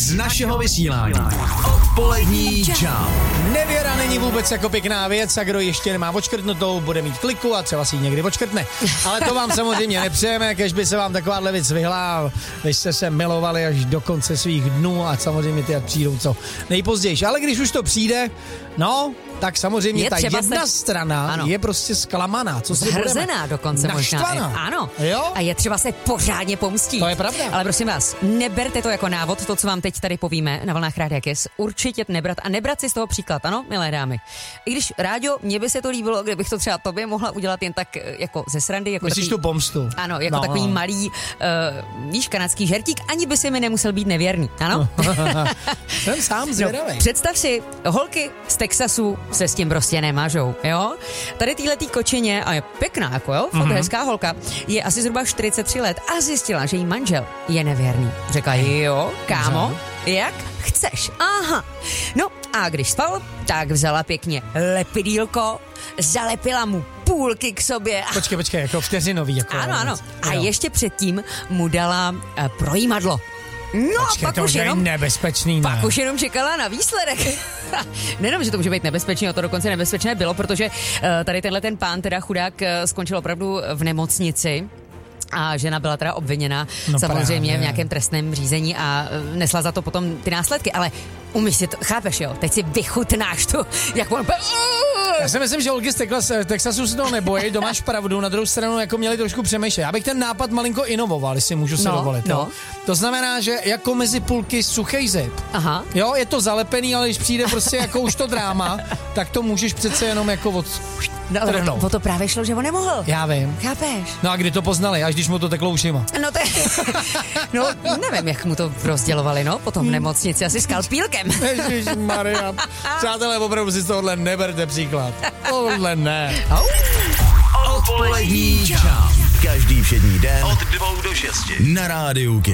z našeho vysílání. Odpolední Jump. Nevěra není vůbec jako pěkná věc a kdo ještě nemá odškrtnutou, bude mít kliku a třeba si ji někdy odškrtne. Ale to vám samozřejmě nepřejeme, kež by se vám takováhle věc vyhla, když jste se milovali až do konce svých dnů a samozřejmě ty přijdou co nejpozději. Ale když už to přijde, no, tak samozřejmě je ta jedna strana ano. je prostě zklamaná. Co si zhrzená dokonce naštvaná. možná. Ano. Jo? A je třeba se pořádně pomstít. To je pravda. Ale prosím vás, neberte to jako návod, to, co vám teď tady povíme na vlnách Rádia Kiss. Určitě nebrat a nebrat si z toho příklad, ano, milé dámy. I když, Ráďo, mně by se to líbilo, kdybych to třeba tobě mohla udělat jen tak jako ze srandy. Jako myslíš takový, tu pomstu? Ano, jako takový malý, víš, kanadský žertík, ani by si mi nemusel být nevěrný, ano? Jsem sám zvědavý. No, představ si, holky z Texasu se s tím prostě nemažou, jo? Tady týhletý kočině, a je pěkná, jako jo, fakt hezká holka, je asi zhruba 43 let a zjistila, že jí manžel je nevěrný. Řekla, jo, kámo, jak chceš, aha. No a když spal, tak vzala pěkně lepidýlko, zalepila mu půlky k sobě. Počkej, jako vteřinový. Jako ano. A ještě předtím mu dala projímadlo. No, počkej, pak to už jenom nebezpečný, pak už jenom čekala na výsledek. Nejenom, že to může být nebezpečné, to dokonce nebezpečné bylo, protože tady tenhle ten pán, teda chudák, skončil opravdu v nemocnici. A žena byla teda obviněna samozřejmě právě v nějakém trestném řízení a nesla za to potom ty následky, ale umíš si to, chápeš jo, teď si vychutnáš tu, jak on... Já si myslím, že holky z Texasu se toho nebojí, to máš pravdu, na druhou stranu jako měli trošku přemýšlet. Já bych ten nápad malinko inovoval, jestli můžu se dovolit. No. To znamená, že jako mezi půlky suchej zip. Aha. Jo, je to zalepený, ale když přijde prostě jako už to dráma, tak to můžeš přece jenom jako o to právě šlo, že on nemohl. Já vím. Chápeš? No a kdy to poznali, až když mu to teklo ušima. No nevím, jak mu to rozdělovali, no, potom v nemocnici, asi skalpílkem. Ježišmarja. Přátelé, opravdu si z tohohle neberte příklad. Tohle ne. Odpolední Jump. Každý všední den od 2 do 6 na Rádiu Kiss.